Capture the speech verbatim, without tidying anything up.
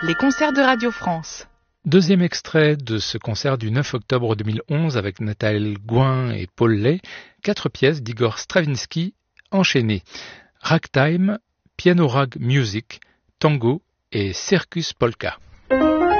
Les concerts de Radio France. Deuxième extrait de ce concert du neuf octobre deux mille onze avec Nathalie Gouin et Paul Lay, quatre pièces d'Igor Stravinsky enchaînées. Ragtime, Piano Rag Music, Tango et Circus Polka.